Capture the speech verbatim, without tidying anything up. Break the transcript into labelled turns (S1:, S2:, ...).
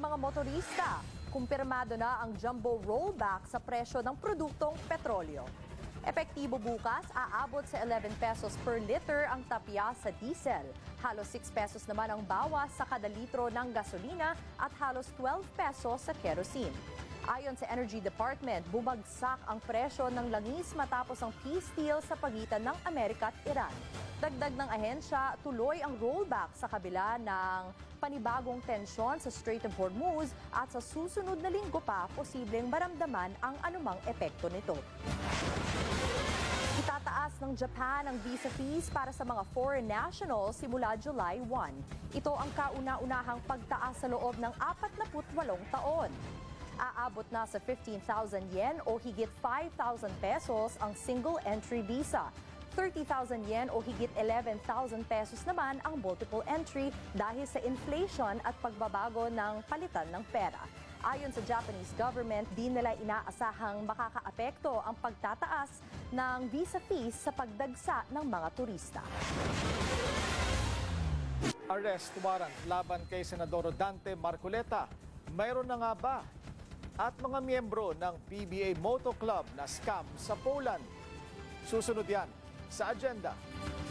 S1: mga motorista. Kumpirmado na ang jumbo rollback sa presyo ng produktong petrolyo. Epektibo bukas, aabot sa eleven pesos per liter ang tapya sa diesel. Halos six pesos naman ang bawas sa kada litro ng gasolina at halos twelve pesos sa kerosene. Ayon sa Energy Department, bumagsak ang presyo ng langis matapos ang peace deal sa pagitan ng Amerika at Iran. Dagdag ng ahensya, tuloy ang rollback sa kabila ng panibagong tensyon sa Strait of Hormuz at sa susunod na linggo pa posibleng maramdaman ang anumang epekto nito. Itataas ng Japan ang visa fees para sa mga foreign nationals simula July first. Ito ang kauna-unahang pagtaas sa loob ng forty-eight taon. Aabot na sa fifteen thousand yen o higit five thousand pesos ang single entry visa. thirty thousand yen o higit eleven thousand pesos naman ang multiple entry dahil sa inflation at pagbabago ng palitan ng pera. Ayon sa Japanese government, di nila inaasahang makakaapekto ang pagtataas ng visa fees sa pagdagsa ng mga turista.
S2: Arrest warrant laban kay Senador Dante Marcoleta. Mayroon na nga ba? At mga miyembro ng P B A Moto Club na scam sa Poland. Susunod yan sa agenda.